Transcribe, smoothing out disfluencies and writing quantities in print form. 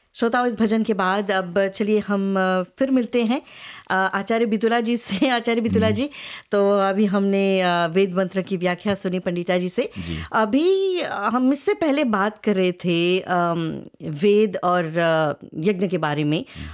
श्रोताओं, इस भजन के बाद अब चलिए हम फिर मिलते हैं आचार्य बितुला जी से। आचार्य बितुला जी, तो अभी हमने वेद मंत्र की व्याख्या सुनी पंडिता जी से। जी अभी हम इससे पहले बात कर रहे थे वेद और यज्ञ के बारे में,